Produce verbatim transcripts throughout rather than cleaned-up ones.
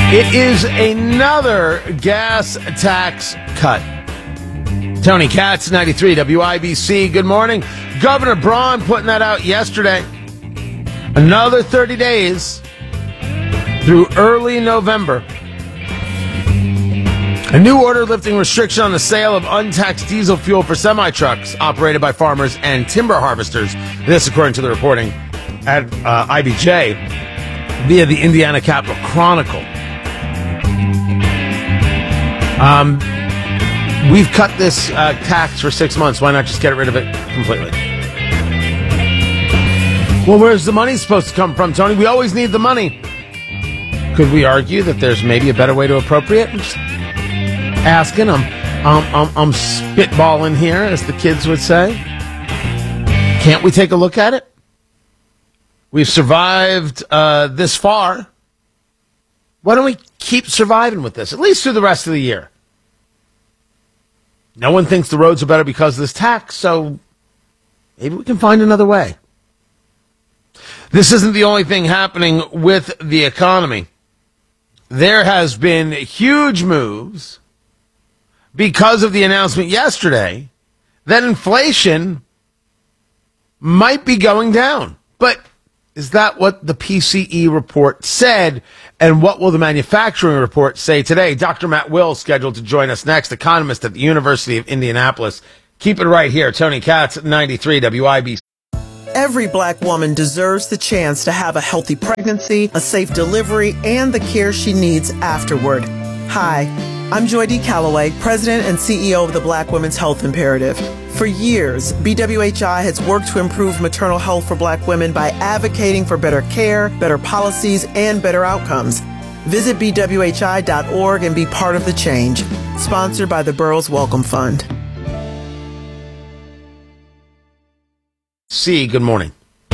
It is another gas tax cut. Tony Katz, ninety-three W I B C. Good morning. Governor Braun putting that out yesterday. Another thirty days through early November. A new order lifting restriction on the sale of untaxed diesel fuel for semi-trucks operated by farmers and timber harvesters. This, according to the reporting at uh, I B J via the Indiana Capital Chronicle. Um, we've cut this uh, tax for six months. Why not just get rid of it completely? Well, where's the money supposed to come from, Tony? We always need the money. Could we argue that there's maybe a better way to appropriate? I'm just asking. I'm, I'm, I'm, I'm spitballing here, as the kids would say. Can't we take a look at it? We've survived uh, this far. Why don't we keep surviving with this, at least through the rest of the year? No one thinks the roads are better because of this tax, so maybe we can find another way. This isn't the only thing happening with the economy. There has been huge moves because of the announcement yesterday that inflation might be going down. But is that what the P C E report said? And what will the manufacturing report say today? Doctor Matt Will scheduled to join us next, economist at the University of Indianapolis. Keep it right here. Tony Katz, ninety-three W I B C. Every black woman deserves the chance to have a healthy pregnancy, a safe delivery, and the care she needs afterward. Hi, I'm Joy D. Calloway, President and C E O of the Black Women's Health Imperative. For years, B W H I has worked to improve maternal health for black women by advocating for better care, better policies, and better outcomes. Visit B W H I dot org and be part of the change. Sponsored by the Burroughs Welcome Fund. C, good morning.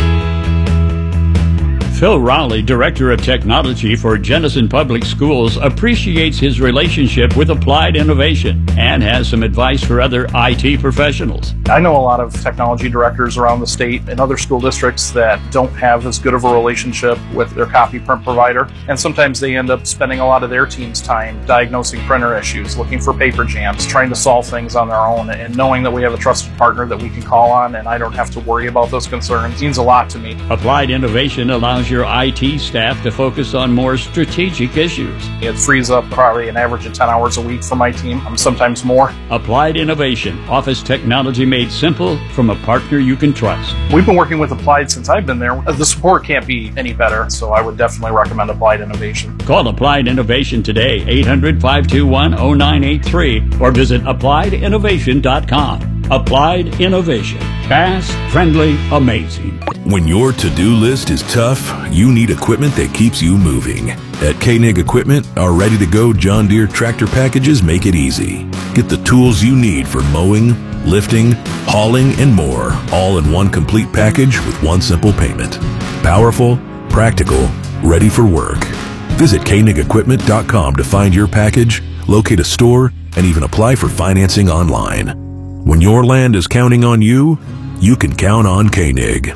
Phil Rowley, Director of Technology for Jenison Public Schools, appreciates his relationship with Applied Innovation and has some advice for other I T professionals. I know a lot of technology directors around the state and other school districts that don't have as good of a relationship with their copy print provider, and sometimes they end up spending a lot of their team's time diagnosing printer issues, looking for paper jams, trying to solve things on their own, and knowing that we have a trusted partner that we can call on and I don't have to worry about those concerns means a lot to me. Applied Innovation allows your I T staff to focus on more strategic issues. It frees up probably an average of ten hours a week for my team, sometimes more. Applied Innovation, office technology made simple from a partner you can trust. We've been working with Applied since I've been there. The support can't be any better, so I would definitely recommend Applied Innovation. Call Applied Innovation today, eight hundred, five two one, zero nine eight three, or visit applied innovation dot com. Applied Innovation. Fast, friendly, amazing. When your to-do list is tough, you need equipment that keeps you moving. At Koenig Equipment, our ready-to-go John Deere tractor packages make it easy. Get the tools you need for mowing, lifting, hauling, and more, all in one complete package with one simple payment. Powerful, practical, ready for work. Visit Koenig Equipment dot com to find your package, locate a store, and even apply for financing online. When your land is counting on you, you can count on Koenig.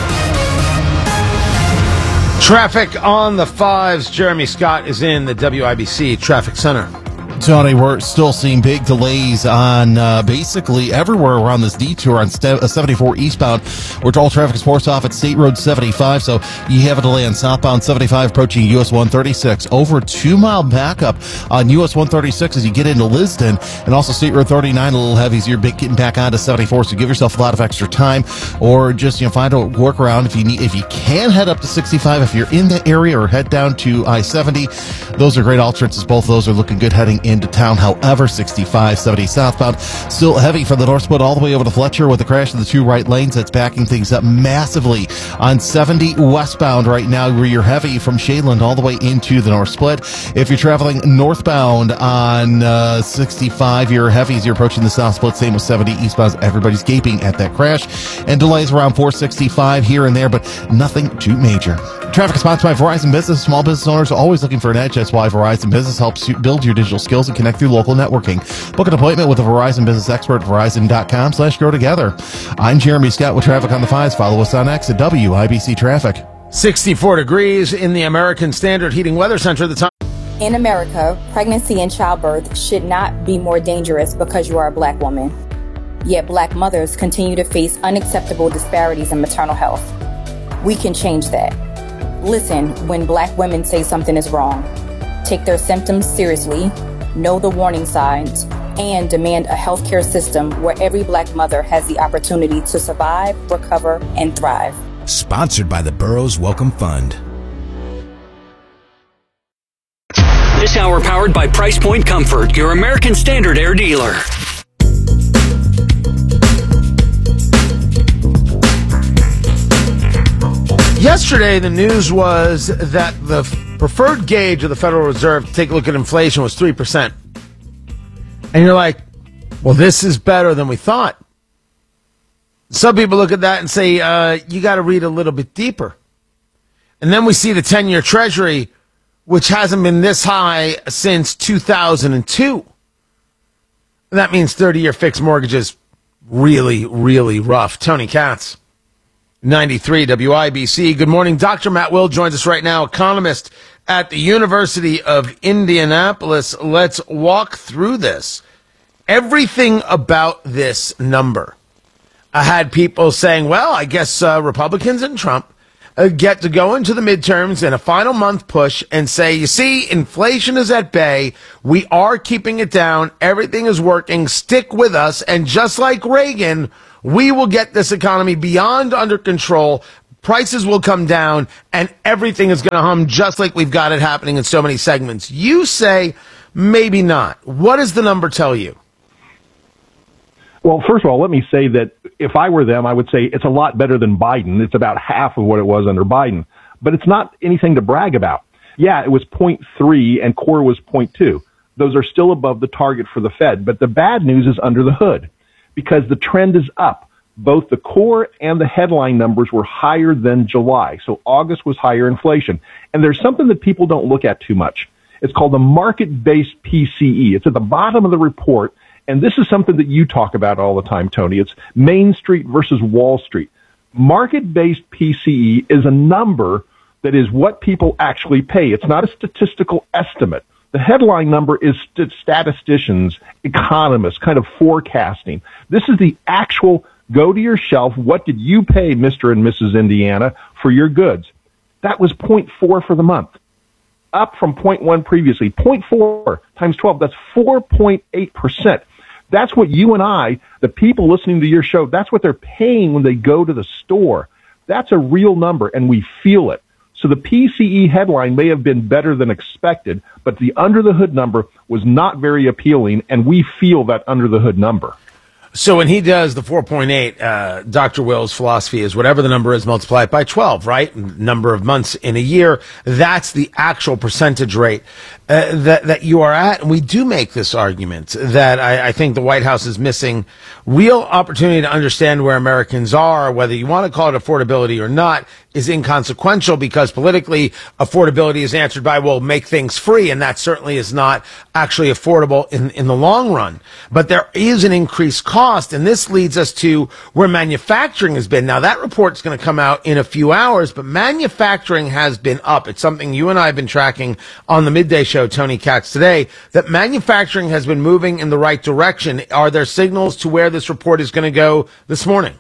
Traffic on the fives. Jeremy Scott is in the W I B C Traffic Center. Tony, we're still seeing big delays on uh, basically everywhere around this detour on seventy-four eastbound, where all traffic is forced off at State Road seventy-five. So you have a delay on southbound seventy-five approaching U S one thirty-six. Over a two-mile backup on U S one thirty-six as you get into Lisden, and also State Road thirty-nine a little heavy as you're getting back onto seventy-four. So give yourself a lot of extra time, or just you know find a workaround if you need. If you can head up to sixty-five, if you're in the area, or head down to I seventy. Those are great alternatives. Both of those are looking good heading into town. However, sixty-five, seventy southbound, still heavy from the north split all the way over to Fletcher with the crash of the two right lanes. That's backing things up massively on seventy westbound right now, where you're heavy from Shadeland all the way into the north split. If you're traveling northbound on uh, sixty-five, you're heavy as you're approaching the south split. Same with seventy eastbound. Everybody's gaping at that crash, and delays around four sixty-five here and there, but nothing too major. Traffic is sponsored by Verizon Business. Small business owners are always looking for an edge. That's why Verizon Business helps you build your digital skills and connect through local networking. Book an appointment with a Verizon Business expert at verizon dot com slash grow together. I'm Jeremy Scott with Traffic on the Fives. Follow us on X at W I B C Traffic. sixty-four degrees in the American Standard Heating Weather Center at the time. In America, pregnancy and childbirth should not be more dangerous because you are a Black woman. Yet Black mothers continue to face unacceptable disparities in maternal health. We can change that. Listen when Black women say something is wrong. Take their symptoms seriously, know the warning signs, and demand a healthcare system where every Black mother has the opportunity to survive, recover, and thrive. Sponsored by the Burroughs Welcome Fund. This hour powered by Price Point Comfort, your American Standard Air dealer. Yesterday, the news was that the preferred gauge of the Federal Reserve to take a look at inflation was three percent. And you're like, well, this is better than we thought. Some people look at that and say, uh, you got to read a little bit deeper. And then we see the ten-year Treasury, which hasn't been this high since two thousand two. And that means thirty-year fixed mortgages really, really rough. Tony Katz, ninety-three W I B C. Good morning. Doctor Matt Will joins us right now, economist at the University of Indianapolis. Let's walk through this. Everything about this number. I had people saying, well, I guess uh, Republicans and Trump uh, get to go into the midterms in a final month push and say, you see, inflation is at bay. We are keeping it down. Everything is working. Stick with us. And just like Reagan, we will get this economy beyond under control. Prices will come down and everything is going to hum just like we've got it happening in so many segments. You say maybe not. What does the number tell you? Well, first of all, let me say that if I were them, I would say it's a lot better than Biden. It's about half of what it was under Biden, but it's not anything to brag about. Yeah, it was zero point three and core was zero point two. Those are still above the target for the Fed, but the bad news is under the hood because the trend is up. Both the core and the headline numbers were higher than July. So August was higher inflation. And there's something that people don't look at too much. It's called the market-based P C E. It's at the bottom of the report. And this is something that you talk about all the time, Tony. It's Main Street versus Wall Street. Market-based P C E is a number that is what people actually pay. It's not a statistical estimate. The headline number is st- statisticians, economists, kind of forecasting. This is the actual go to your shelf. What did you pay, Mister and Missus Indiana, for your goods? That was zero point four for the month, up from zero point one previously. zero point four times twelve, that's four point eight percent. That's what you and I, the people listening to your show, that's what they're paying when they go to the store. That's a real number, and we feel it. So the P C E headline may have been better than expected, but the under-the-hood number was not very appealing, and we feel that under-the-hood number. So when he does the four point eight, uh, Doctor Will's philosophy is whatever the number is, multiply it by twelve, right? Number of months in a year. That's the actual percentage rate uh, that, that you are at. And we do make this argument that I, I think the White House is missing real opportunity to understand where Americans are, whether you want to call it affordability or not, is inconsequential because politically affordability is answered by, well, make things free. And that certainly is not actually affordable in, in the long run. But there is an increased cost. And this leads us to where manufacturing has been. Now, that report's going to come out in a few hours, but manufacturing has been up. It's something you and I have been tracking on the midday show, Tony Katz Today, that manufacturing has been moving in the right direction. Are there signals to where this report is going to go this morning?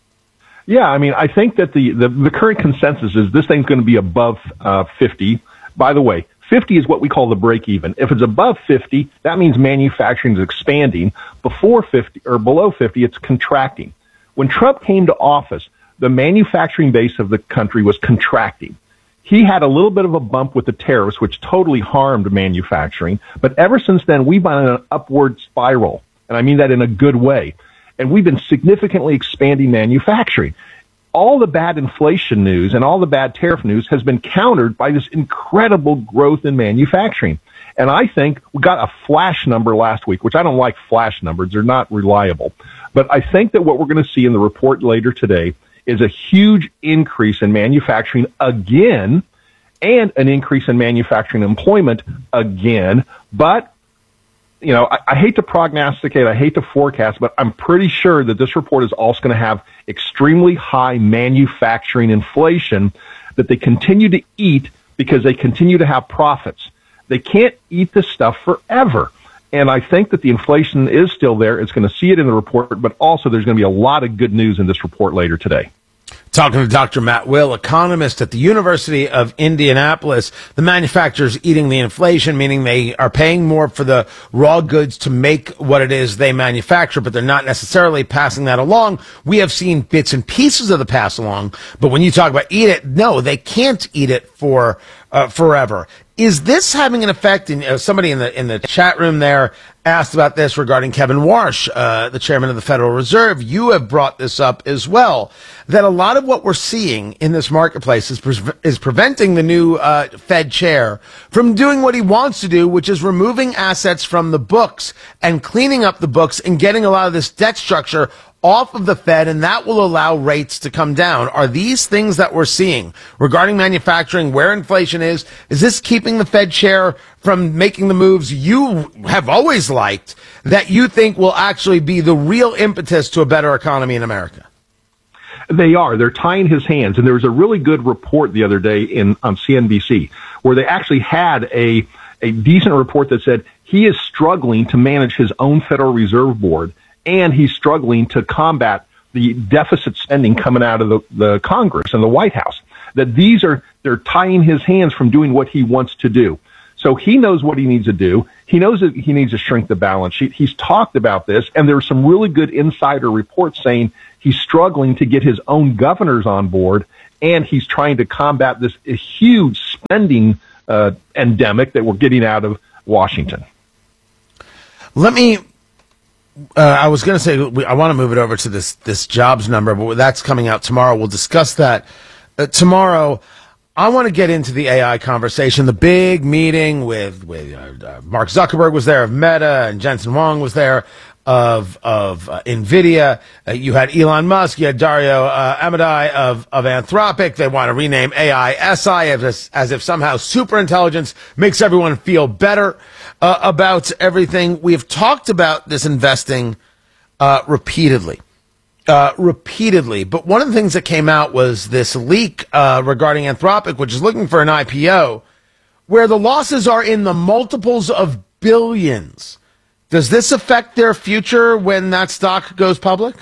Yeah, I mean, I think that the, the, the current consensus is this thing's going to be above uh, fifty. By the way, fifty is what we call the break even. If it's above fifty, that means manufacturing is expanding. Before fifty or below fifty, it's contracting. When Trump came to office, the manufacturing base of the country was contracting. He had a little bit of a bump with the tariffs, which totally harmed manufacturing. But ever since then, we've been on an upward spiral. And I mean that in a good way. And we've been significantly expanding manufacturing. All the bad inflation news and all the bad tariff news has been countered by this incredible growth in manufacturing. And I think we got a flash number last week, which I don't like flash numbers. They're not reliable. But I think that what we're going to see in the report later today is a huge increase in manufacturing again and an increase in manufacturing employment again. But you know, I, I hate to prognosticate, I hate to forecast, but I'm pretty sure that this report is also going to have extremely high manufacturing inflation that they continue to eat because they continue to have profits. They can't eat this stuff forever. And I think that the inflation is still there. It's going to see it in the report, but also there's going to be a lot of good news in this report later today. Talking to Doctor Matt Will, economist at the University of Indianapolis. The manufacturers eating the inflation, meaning they are paying more for the raw goods to make what it is they manufacture, but they're not necessarily passing that along. We have seen bits and pieces of the pass along, but when you talk about eat it, no, they can't eat it for uh, forever. Is this having an effect? In uh, somebody in the in the chat room there asked about this regarding Kevin Warsh, uh, the chairman of the Federal Reserve. You have brought this up as well, that a lot of what we're seeing in this marketplace is pre- is preventing the new uh, Fed chair from doing what he wants to do, which is removing assets from the books and cleaning up the books and getting a lot of this debt structure off of the Fed, and that will allow rates to come down. Are these things that we're seeing regarding manufacturing, where inflation is, is this keeping the Fed chair from making the moves you have always liked that you think will actually be the real impetus to a better economy in America? They are. They're tying his hands. And there was a really good report the other day in on C N B C where they actually had a, a decent report that said he is struggling to manage his own Federal Reserve Board, and he's struggling to combat the deficit spending coming out of the, the Congress and the White House. That these are, they're tying his hands from doing what he wants to do. So he knows what he needs to do. He knows that he needs to shrink the balance sheet. He's talked about this, and there are some really good insider reports saying he's struggling to get his own governors on board, and he's trying to combat this huge spending uh, endemic that we're getting out of Washington. Let me Uh, I was going to say, we, I want to move it over to this, this jobs number, but that's coming out tomorrow. We'll discuss that uh, tomorrow. I want to get into the A I conversation, the big meeting with, with uh, uh, Mark Zuckerberg was there of Meta, and Jensen Huang was there of, of uh, NVIDIA. Uh, you had Elon Musk, you had Dario uh, Amodei of, of Anthropic. They want to rename A I S I as, as if somehow superintelligence makes everyone feel better Uh, about everything. We have talked about this investing uh, repeatedly, uh, repeatedly. But one of the things that came out was this leak uh, regarding Anthropic, which is looking for an I P O, where the losses are in the multiples of billions. Does this affect their future when that stock goes public?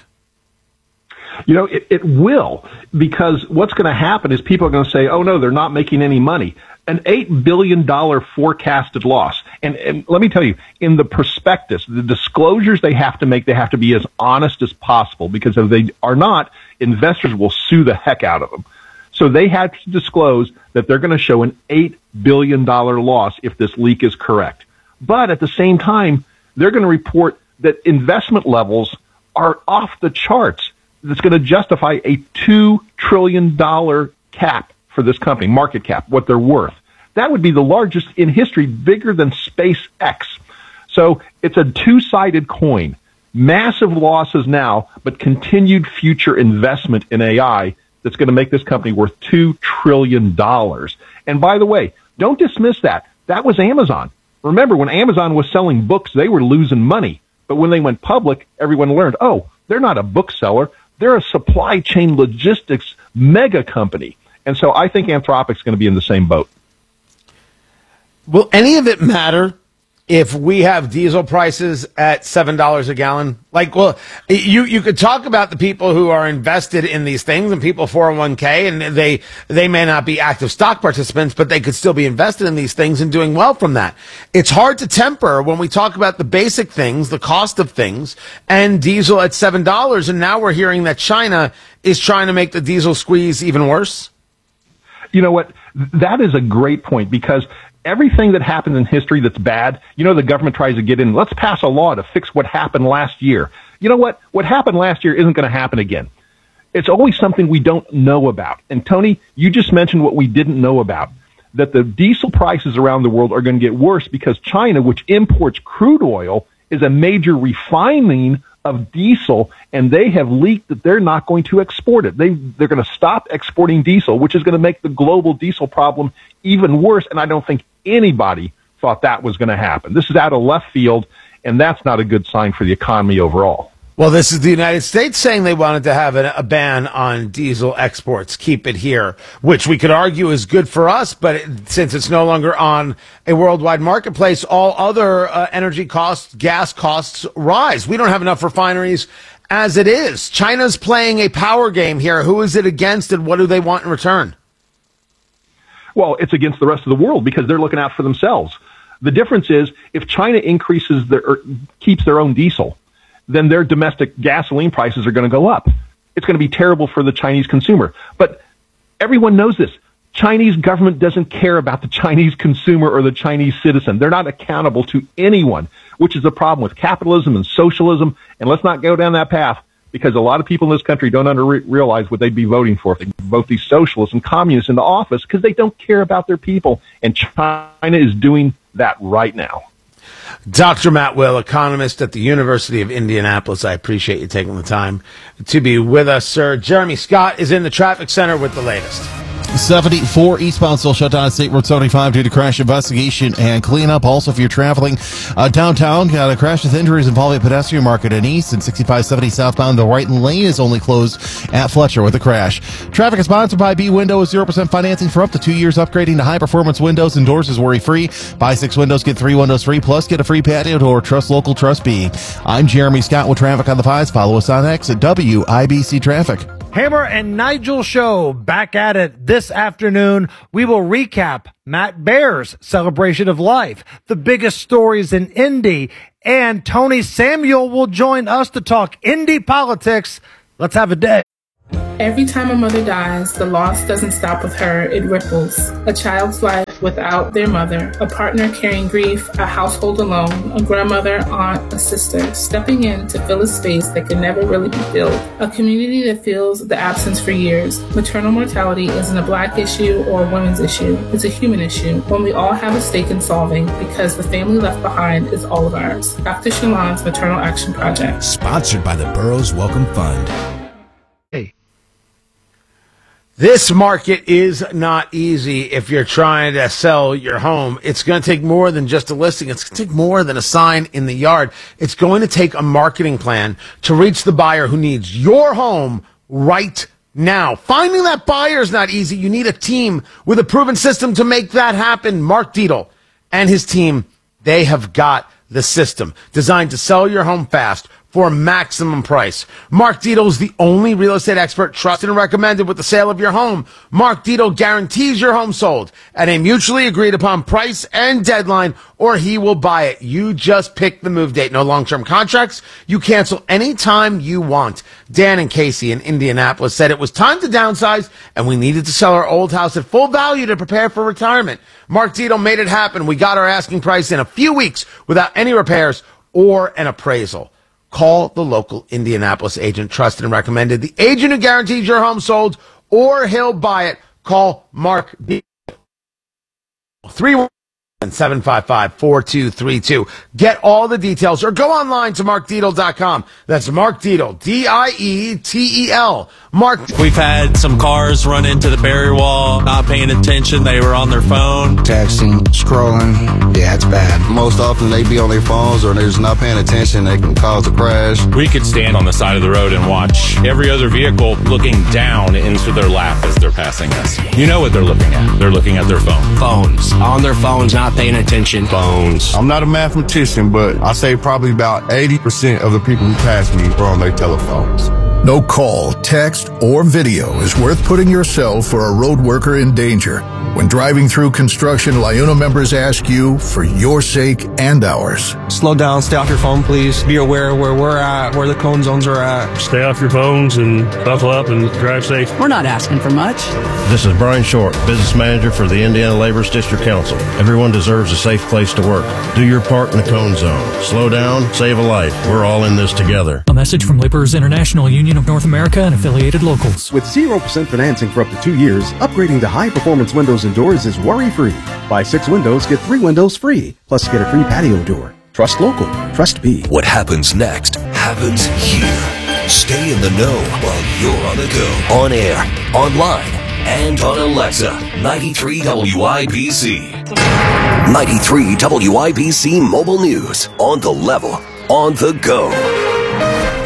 You know, it, it will, because what's going to happen is people are going to say, oh, no, they're not making any money. An eight billion dollars forecasted loss. And, and let me tell you, in the prospectus, the disclosures they have to make, they have to be as honest as possible, because if they are not, investors will sue the heck out of them. So they have to disclose that they're going to show an eight billion dollars loss if this leak is correct. But at the same time, they're going to report that investment levels are off the charts. That's going to justify a two trillion dollars cap for this company, market cap, what they're worth. That would be the largest in history, bigger than SpaceX. So it's a two-sided coin. Massive losses now, but continued future investment in A I that's going to make this company worth two trillion dollars. And by the way, don't dismiss that. That was Amazon. Remember, when Amazon was selling books, they were losing money. But when they went public, everyone learned, oh, they're not a bookseller. They're a supply chain logistics mega company. And so I think Anthropic's going to be in the same boat. Will any of it matter if we have diesel prices at seven dollars a gallon? Like, well, you, you could talk about the people who are invested in these things and people four oh one k, and they, they may not be active stock participants, but they could still be invested in these things and doing well from that. It's hard to temper when we talk about the basic things, the cost of things, and diesel at seven dollars. And now we're hearing that China is trying to make the diesel squeeze even worse. You know what? That is a great point, because everything that happens in history that's bad, you know, the government tries to get in, let's pass a law to fix what happened last year. You know what? What happened last year isn't going to happen again. It's always something we don't know about. And Tony, you just mentioned what we didn't know about, that the diesel prices around the world are going to get worse because China, which imports crude oil, is a major refining of diesel, and they have leaked that they're not going to export it. They, they're going to stop exporting diesel, which is going to make the global diesel problem even worse, and I don't think anybody thought that was going to happen. This is out of left field, and that's not a good sign for the economy overall. Well, this is the United States saying they wanted to have a, a ban on diesel exports, keep it here, which we could argue is good for us, but it, since it's no longer on a worldwide marketplace, all other uh, energy costs, gas costs rise. We don't have enough refineries as it is. China's playing a power game here. Who is it against, and what do they want in return? Well, it's against the rest of the world because they're looking out for themselves. The difference is if China increases their, or keeps their own diesel, then their domestic gasoline prices are going to go up. It's going to be terrible for the Chinese consumer. But everyone knows this. Chinese government doesn't care about the Chinese consumer or the Chinese citizen. They're not accountable to anyone, which is the problem with capitalism and socialism. And let's not go down that path because a lot of people in this country don't under realize what they'd be voting for if they vote these socialists and communists into office because they don't care about their people. And China is doing that right now. Doctor Matt Will, economist at the University of Indianapolis. I appreciate you taking the time to be with us, sir. Jeremy Scott is in the traffic center with the latest. seventy-four eastbound still shut down at State Road seventy-five due to crash investigation and cleanup. Also, if you're traveling uh, downtown, got a crash with injuries involving a pedestrian market in east, and sixty-five seventy southbound. The right lane is only closed at Fletcher with a crash. Traffic is sponsored by B Windows, zero percent financing for up to two years, upgrading to high-performance windows and doors is worry-free. Buy six windows, get three windows free, plus get a free patio door. Trust local, trust B. I'm Jeremy Scott with Traffic on the Pies. Follow us on X at W I B C Traffic. Hammer and Nigel Show back at it this afternoon. We will recap Matt Baer's celebration of life, the biggest stories in Indy, and Tony Samuel will join us to talk Indy politics. Let's have a day. Every time a mother dies, the loss doesn't stop with her, it ripples. A child's life without their mother, a partner carrying grief, a household alone, a grandmother, aunt, a sister, stepping in to fill a space that can never really be filled. A community that feels the absence for years. Maternal mortality isn't a black issue or a women's issue, it's a human issue, one we all have a stake in solving because the family left behind is all of ours. Doctor Shalon's Maternal Action Project. Sponsored by the Burroughs Welcome Fund. Hey. This market is not easy if you're trying to sell your home. It's going to take more than just a listing. It's going to take more than a sign in the yard. It's going to take a marketing plan to reach the buyer who needs your home right now. Finding that buyer is not easy. You need a team with a proven system to make that happen. Mark Dietel and his team, they have got the system designed to sell your home fast for a maximum price. Mark Dietel is the only real estate expert trusted and recommended with the sale of your home. Mark Dietel guarantees your home sold at a mutually agreed upon price and deadline, or he will buy it. You just pick the move date. No long-term contracts. You cancel anytime you want. Dan and Casey in Indianapolis said it was time to downsize and we needed to sell our old house at full value to prepare for retirement. Mark Dietel made it happen. We got our asking price in a few weeks without any repairs or an appraisal. Call the local Indianapolis agent, trusted and recommended. The agent who guarantees your home sold or he'll buy it. Call Mark Dietel. three one seven five five, four two three two. Get all the details or go online to mark dietel dot com. That's Mark Dietel, D I E T E L. Mark. We've had some cars run into the barrier wall, not paying attention. They were on their phone. Texting, scrolling. Yeah, it's bad. Most often they be on their phones or they're just not paying attention. They can cause a crash. We could stand on the side of the road and watch every other vehicle looking down into their lap as they're passing us. You know what they're looking at. They're looking at their phone. Phones. On their phones, not paying attention. Phones. I'm not a mathematician, but I say probably about eighty percent of the people who pass me are on their telephones. No call, text, or video is worth putting yourself or a road worker in danger. When driving through construction, LIUNA members ask you for your sake and ours. Slow down, stay off your phone, please. Be aware where we're at, where the cone zones are at. Stay off your phones and buckle up and drive safe. We're not asking for much. This is Brian Short, business manager for the Indiana Laborers District Council. Everyone deserves a safe place to work. Do your part in the cone zone. Slow down, save a life. We're all in this together. A message from Laborers International Union of North America and affiliated locals. With zero percent financing for up to two years, upgrading to high-performance windows and doors is worry-free. Buy six windows, get three windows free. Plus, get a free patio door. Trust local. Trust B. What happens next happens here. Stay in the know while you're on the go. On air, online, and on Alexa. ninety-three W I B C. ninety-three W I B C Mobile News. On the level. On the go.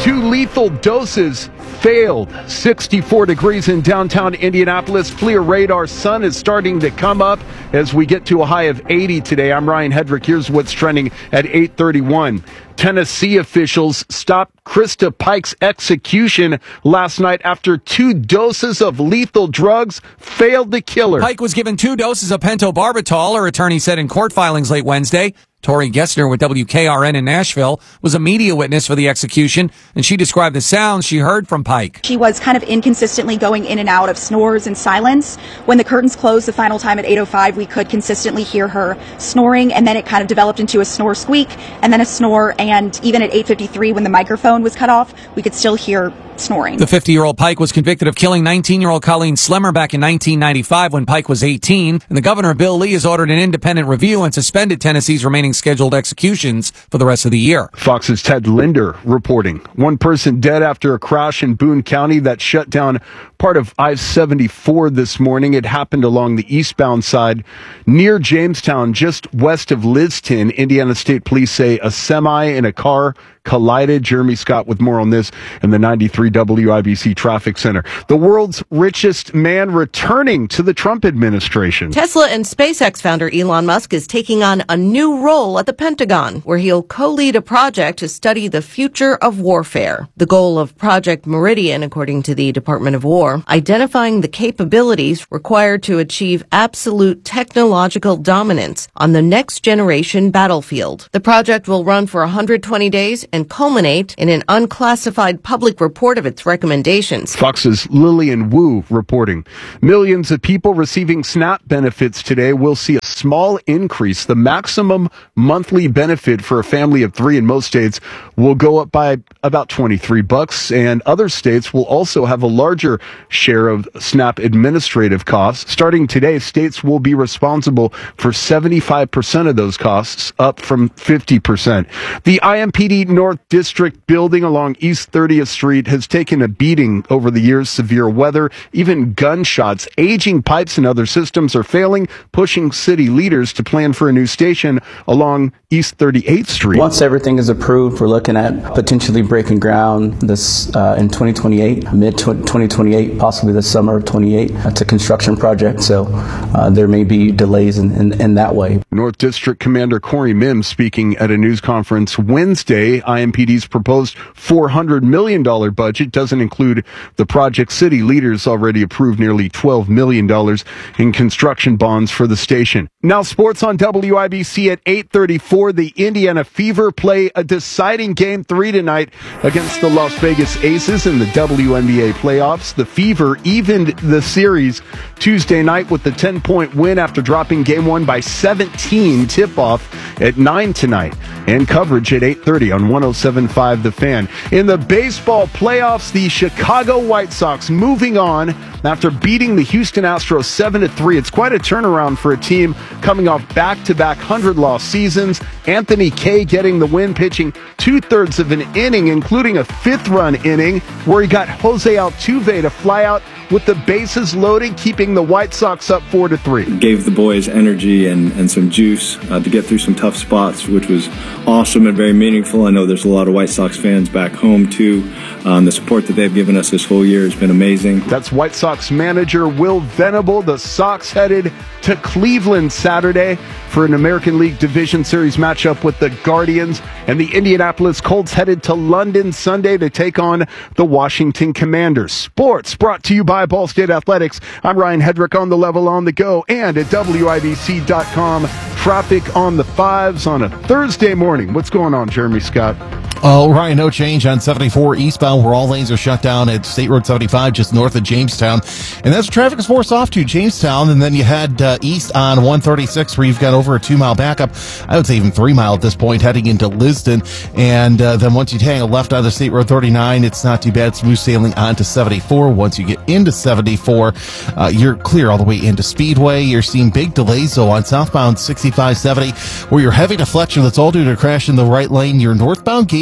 Two lethal doses failed. sixty-four degrees in downtown Indianapolis. FLIR radar. Sun is starting to come up as we get to a high of eighty today. I'm Ryan Hedrick. Here's what's trending at eight thirty-one. Tennessee officials stopped Krista Pike's execution last night after two doses of lethal drugs failed to kill her. Pike was given two doses of pentobarbital, her attorney said in court filings late Wednesday. Tori Gessner with W K R N in Nashville was a media witness for the execution, and she described the sounds she heard from Pike. She was kind of inconsistently going in and out of snores and silence. When the curtains closed the final time at eight oh five, we could consistently hear her snoring, and then it kind of developed into a snore squeak, and then a snore, and even at eight fifty-three, when the microphone was cut off, we could still hear snoring. The fifty-year-old Pike was convicted of killing nineteen-year-old Colleen Slemmer back in nineteen ninety-five when Pike was eighteen, and the governor, Bill Lee, has ordered an independent review and suspended Tennessee's remaining scheduled executions for the rest of the year. Fox's Ted Linder reporting. One person dead after a crash in Boone County that shut down part of I seventy-four this morning. It happened along the eastbound side near Jamestown, just west of Liston. Indiana State Police say a semi and a car collided. Jeremy Scott with more on this in the ninety-three W I B C Traffic Center. The world's richest man returning to the Trump administration. Tesla and SpaceX founder Elon Musk is taking on a new role at the Pentagon, where he'll co-lead a project to study the future of warfare. The goal of Project Meridian, according to the Department of War, identifying the capabilities required to achieve absolute technological dominance on the next generation battlefield. The project will run for one hundred twenty days and culminate in an unclassified public report of its recommendations. Fox's Lillian Wu reporting. Millions of people receiving SNAP benefits today will see a small increase. The maximum monthly benefit for a family of three in most states will go up by about twenty-three bucks, and other states will also have a larger share of SNAP administrative costs. Starting today, states will be responsible for seventy-five percent of those costs, up from fifty percent. The I M P D North District building along East thirtieth Street has taken a beating over the years. Severe weather, even gunshots, aging pipes and other systems are failing, pushing city leaders to plan for a new station along East thirty-eighth Street. Once everything is approved, we're looking at potentially breaking ground this uh, in twenty twenty-eight, mid twenty twenty-eight, possibly the summer of twenty-eight. It's a construction project, so uh, there may be delays in, in, in that way. North District Commander Corey Mims speaking at a news conference Wednesday. I M P D's proposed four hundred million dollars budget doesn't include the project. City leaders already approved nearly twelve million dollars in construction bonds for the station. Now sports on W I B C at eight thirty-four. The Indiana Fever play a deciding game three tonight against the Las Vegas Aces in the W N B A playoffs. The Fever evened the series Tuesday night with the ten-point win after dropping game one by seventeen. Tip-off at nine tonight and coverage at eight thirty on one oh seven point five The Fan. In the baseball playoffs, the Chicago White Sox moving on after beating the Houston Astros seven to three. It's quite a turnaround for a team coming off back-to-back one hundred loss seasons. Anthony Kay getting the win, pitching two-thirds of an inning, including a fifth-run inning where he got Jose Altuve to fly out with the bases loaded, keeping the White Sox up four to three. Gave the boys energy and, and some juice uh, to get through some tough spots, which was awesome and very meaningful. I know there's a lot of White Sox fans back home, too. Um, the support that they've given us this whole year has been amazing. That's White Sox manager Will Venable. The Sox headed to Cleveland Saturday for an American League Division Series matchup with the Guardians, and the Indianapolis Colts headed to London Sunday to take on the Washington Commanders. Sports brought to you by Ball State Athletics. I'm Ryan Hedrick on the level, on the go, and at W I B C dot com. Traffic on the fives on a Thursday morning. What's going on, Jeremy Scott? Oh, Ryan, no change on seventy-four eastbound, where all lanes are shut down at State Road seventy-five, just north of Jamestown. And that's traffic is forced off to Jamestown. And then you head uh, east on one thirty-six, where you've got over a two-mile backup. I would say even three-mile at this point, heading into Liston. And uh, then once you hang a left onto State Road thirty-nine, it's not too bad. Smooth sailing onto seventy-four. Once you get into seventy-four, uh, you're clear all the way into Speedway. You're seeing big delays, though, on southbound sixty-five seventy, where you're heavy deflection. That's all due to a crash in the right lane. Your northbound gate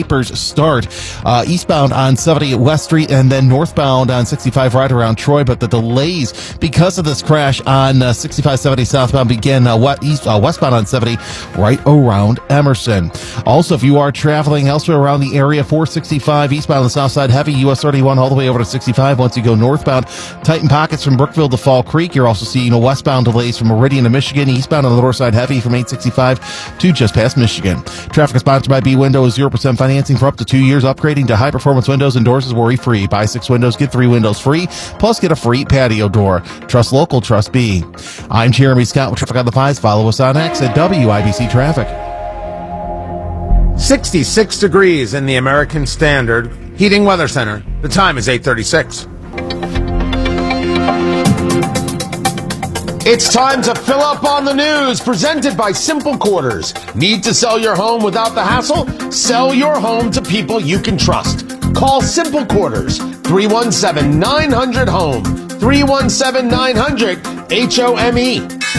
Vapors start. Uh, eastbound on seventy at West Street and then northbound on sixty-five right around Troy. But the delays because of this crash on uh, sixty-five seventy southbound begin uh, west, east, uh, westbound on seventy right around Emerson. Also, if you are traveling elsewhere around the area, four sixty-five eastbound on the south side, heavy U S thirty-one all the way over to sixty-five. Once you go northbound, tighten pockets from Brookville to Fall Creek. You're also seeing you know, westbound delays from Meridian to Michigan. Eastbound on the north side, heavy from eight sixty-five to just past Michigan. Traffic is sponsored by B Windows, zero percent financing for up to two years. Upgrading to high-performance windows and doors is worry-free. Buy six windows, get three windows free, plus get a free patio door. Trust local, trust B. I'm Jeremy Scott with Traffic on the Fives. Follow us on X at W I B C Traffic. sixty-six degrees in the American Standard Heating Weather Center. The time is eight thirty-six. It's time to fill up on the news, presented by Simple Quarters. Need to sell your home without the hassle? Sell your home to people you can trust. Call Simple Quarters, three one seven, nine hundred, HOME, three one seven, nine hundred, H O M E.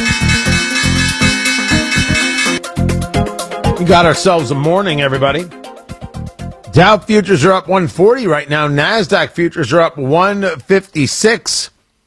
We got ourselves a morning, everybody. Dow futures are up one forty right now. NASDAQ futures are up one fifty-six.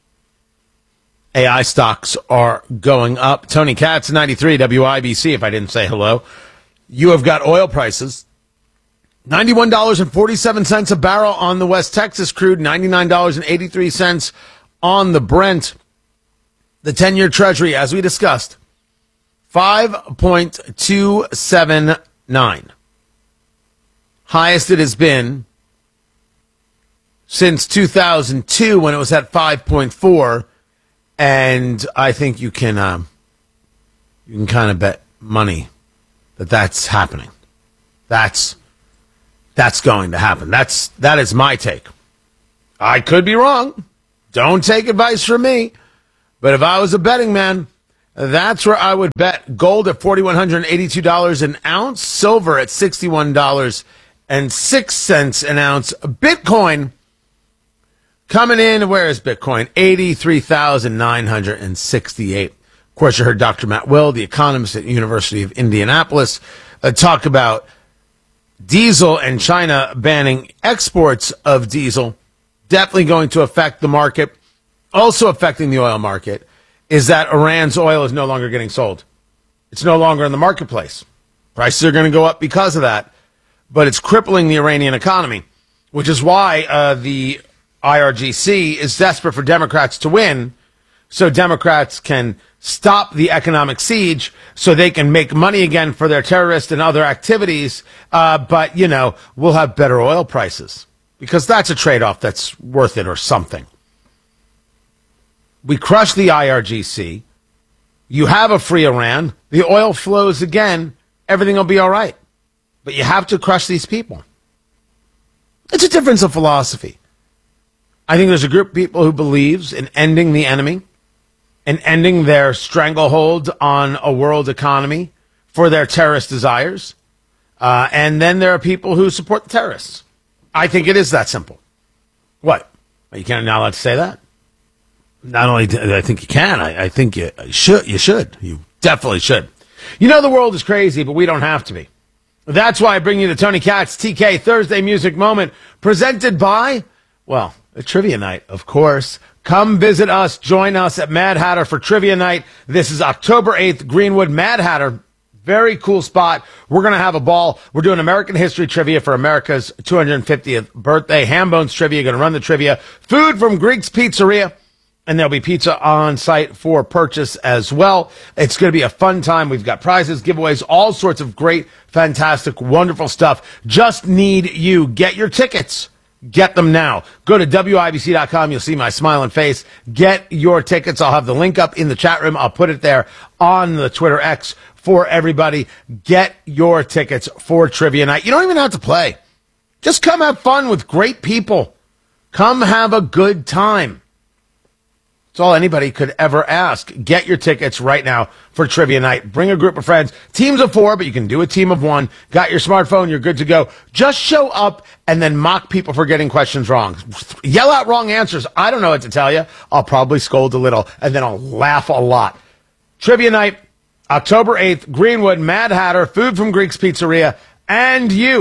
A I stocks are going up. Tony Katz, ninety-three, W I B C, if I didn't say hello. You have got oil prices. ninety-one dollars and forty-seven cents a barrel on the West Texas crude, ninety-nine dollars and eighty-three cents on the Brent. The ten-year Treasury, as we discussed, five point two seven nine. Highest it has been since two thousand two when it was at five point four. And I think you can um, you can kind of bet money that that's happening. That's that's going to happen. That's that is my take. I could be wrong. Don't take advice from me. But if I was a betting man, that's where I would bet. Gold at four thousand one hundred eighty-two dollars an ounce. Silver at sixty-one dollars and six cents an ounce. Bitcoin coming in, where is Bitcoin? eighty-three thousand nine hundred sixty-eight. Of course, you heard Doctor Matt Will, the economist at the University of Indianapolis, uh, talk about diesel and China banning exports of diesel. Definitely going to affect the market. Also affecting the oil market is that Iran's oil is no longer getting sold. It's no longer in the marketplace. Prices are going to go up because of that. But it's crippling the Iranian economy, which is why uh, the I R G C is desperate for Democrats to win so Democrats can stop the economic siege so they can make money again for their terrorist and other activities. Uh, but, you know, we'll have better oil prices because that's a trade-off that's worth it or something. We crush the I R G C. You have a free Iran. The oil flows again. Everything will be all right. But you have to crush these people. It's a difference of philosophy. I think there's a group of people who believes in ending the enemy and ending their stranglehold on a world economy for their terrorist desires. Uh, and then there are people who support the terrorists. I think it is that simple. What? You can't not allowed to say that? Not only do I think you can, I, I think you should. You should. You definitely should. You know the world is crazy, but we don't have to be. That's why I bring you the Tony Katz T K Thursday Music Moment, presented by, well, a trivia night, of course. Come visit us. Join us at Mad Hatter for trivia night. This is October eighth, Greenwood. Mad Hatter, very cool spot. We're going to have a ball. We're doing American history trivia for America's two hundred fiftieth birthday. Ham Bones trivia, going to run the trivia. Food from Greek's Pizzeria. And there'll be pizza on site for purchase as well. It's going to be a fun time. We've got prizes, giveaways, all sorts of great, fantastic, wonderful stuff. Just need you. Get your tickets. Get them now. Go to W I B C dot com. You'll see my smiling face. Get your tickets. I'll have the link up in the chat room. I'll put it there on the Twitter X for everybody. Get your tickets for trivia night. You don't even have to play. Just come have fun with great people. Come have a good time. That's all anybody could ever ask. Get your tickets right now for trivia night. Bring a group of friends. Teams of four, but you can do a team of one. Got your smartphone, you're good to go. Just show up and then mock people for getting questions wrong. Yell out wrong answers. I don't know what to tell you. I'll probably scold a little, and then I'll laugh a lot. Trivia night, October eighth, Greenwood, Mad Hatter, Food from Greek's Pizzeria, and you.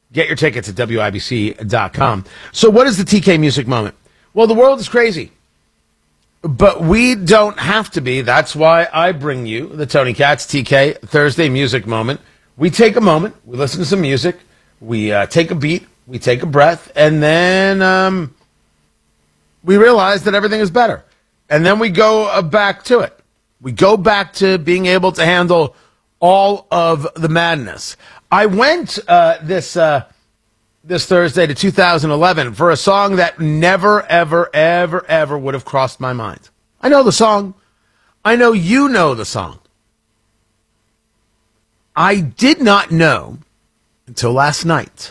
Get your tickets at W I B C dot com. So what is the T K Music Moment? Well, the world is crazy, but we don't have to be. That's why I bring you the Tony Katz T K Thursday Music Moment. We take a moment, we listen to some music, we uh, take a beat, we take a breath, and then um, we realize that everything is better. And then we go uh, back to it. We go back to being able to handle all of the madness. I went uh, this uh, this Thursday to two thousand eleven for a song that never, ever, ever, ever would have crossed my mind. I know the song. I know you know the song. I did not know until last night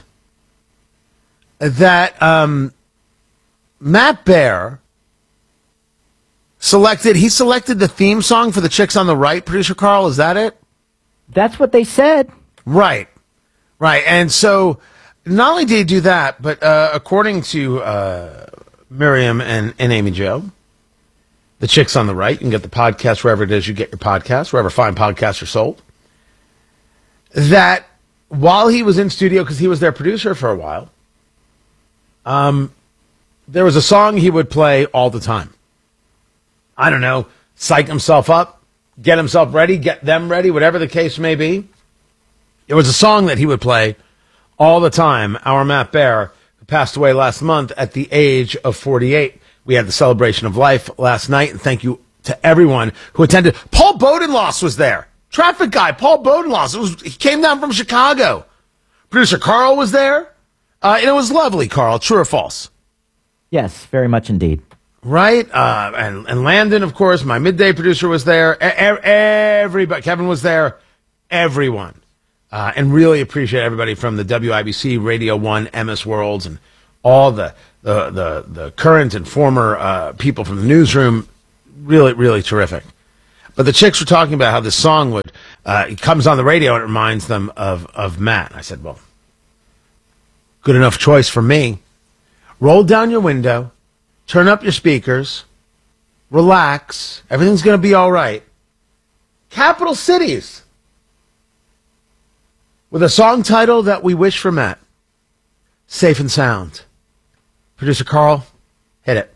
that um, Matt Baer selected, he selected the theme song for the Chicks on the Right, producer Carl, is that it? That's what they said. Right, right. And so not only did he do that, but uh, according to uh, Miriam and, and Amy Jo, the Chicks on the Right, you can get the podcast wherever it is you get your podcast, wherever fine podcasts are sold, that while he was in studio, because he was their producer for a while, um, there was a song he would play all the time. I don't know, psych himself up, get himself ready, get them ready, whatever the case may be. It was a song that he would play all the time. Our Matt Baer, who passed away last month at the age of forty-eight. We had the celebration of life last night, and thank you to everyone who attended. Paul Bodenloss was there. Traffic guy, Paul Bodenloss. It was, he came down from Chicago. Producer Carl was there. Uh, and it was lovely, Carl. True or false? Yes, very much indeed. Right? Uh, and, and Landon, of course, my midday producer was there. E- everybody, Kevin was there. Everyone. Uh, and really appreciate everybody from the W I B C, Radio one, M S Worlds, and all the the the, the current and former uh, people from the newsroom. Really, really terrific. But the Chicks were talking about how this song would, uh, it comes on the radio and it reminds them of, of Matt. I said, well, good enough choice for me. Roll down your window, turn up your speakers, relax, everything's going to be all right. Capital Cities, with a song title that we wish for Matt, Safe and Sound. Producer Carl, hit it.